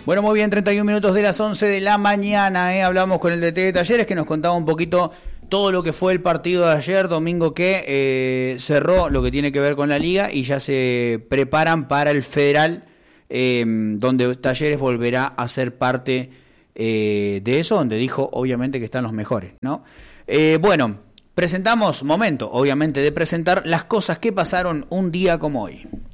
Bueno, muy bien, 31 minutos de las 11 de la mañana, hablamos con el DT de Talleres que nos contaba un poquito todo lo que fue el partido de ayer, domingo que cerró lo que tiene que ver con la liga y ya se preparan para el federal, donde Talleres volverá a ser parte de eso, donde dijo obviamente que están los mejores, ¿no? Bueno, presentamos, momento obviamente de presentar las cosas que pasaron un día como hoy.